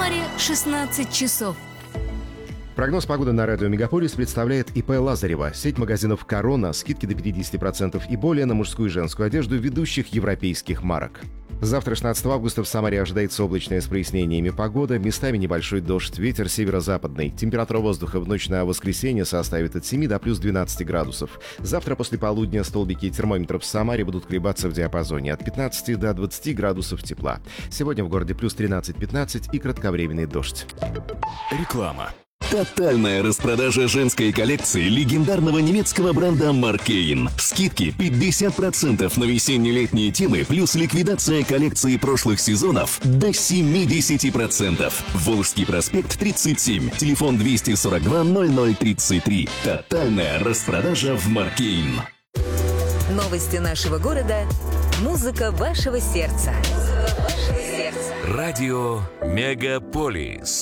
Самаре 16 часов. Прогноз погоды на радио «Мегаполис» представляет ИП Лазарева. Сеть магазинов «Корона», скидки до 50% и более на мужскую и женскую одежду ведущих европейских марок. Завтра, 16 августа, в Самаре ожидается облачная с прояснениями погода, местами небольшой дождь, ветер северо-западный. Температура воздуха в ночь на воскресенье составит от 7 до плюс 12 градусов. Завтра после полудня столбики термометров в Самаре будут колебаться в диапазоне от 15 до 20 градусов тепла. Сегодня в городе плюс 13-15 и кратковременный дождь. Реклама. Тотальная распродажа женской коллекции легендарного немецкого бренда Маркейн. Скидки 50% на весенне-летние темы, плюс ликвидация коллекции прошлых сезонов до 70%. Волжский проспект 37, телефон 242 0033. Тотальная распродажа в Маркейн. Новости нашего города. Музыка вашего сердца. Радио Мегаполис.